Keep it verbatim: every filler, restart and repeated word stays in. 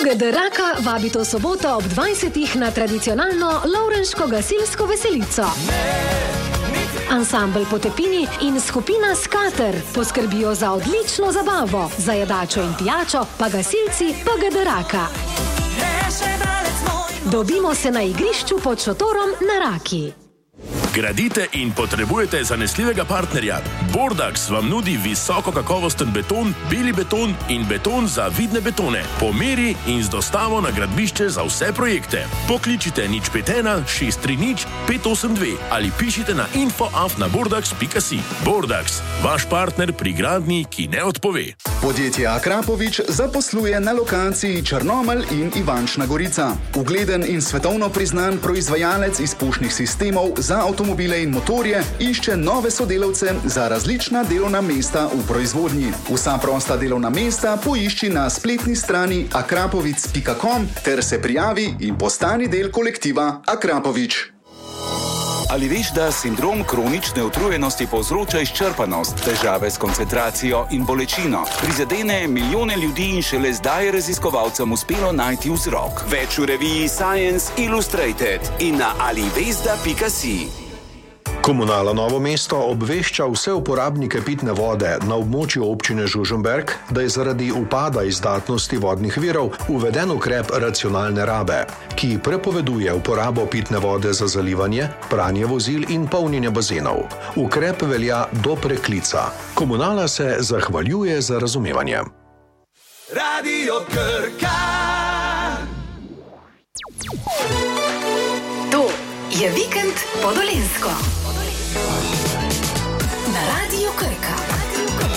P G D Raka vabi to soboto ob dvajsetih na tradicionalno lovrenško gasilsko veselico. Ansambel Potepini in skupina Skater poskrbijo za odlično zabavo, za jedačo in pijačo pa gasilci P G D Raka. Dobimo se na igrišču pod šotorom na Raki. Gradite in potrebujete zanesljivega partnerja? Bordax vam nudi visoko kakovosten beton, beli beton in beton za vidne betone. Po meri in z dostavo na gradbišče za vse projekte. Pokličite nič pet ena šest tri nič pet osem dve ali pišite na info af na bordax pika si. Bordax, vaš partner pri gradnji, ki ne odpove. Podjetje Akrapovič zaposluje na lokaciji Črnomelj in Ivančna Gorica. Ugleden in svetovno priznan proizvajalec izpušnih sistemov za avtomobile in motorje išče nove sodelavce za različna delovna mesta v proizvodnji. Vsa prosta delovna mesta poišči na spletni strani akrapovic pika com ter se prijavi in postani del kolektiva Akrapovič. Ali veš, da sindrom kronične utrujenosti povzroča izčrpanost, težave s koncentracijo in bolečino? Prizadene milijone ljudi in šele zdaj je raziskovalcem uspelo najti vzrok. Več v reviji Science Illustrated in na alivesda pika si. Komunala Novo mesto obvešča vse uporabnike pitne vode na območju občine Žužemberk, da je zaradi upada izdatnosti vodnih virov uveden ukrep racionalne rabe, ki prepoveduje uporabo pitne vode za zalivanje, pranje vozil in polnjenje bazenov. Ukrep velja do preklica. Komunala se zahvaljuje za razumevanje. Radio Krka. To je vikend po Dolenjsko. Na Radio Krka.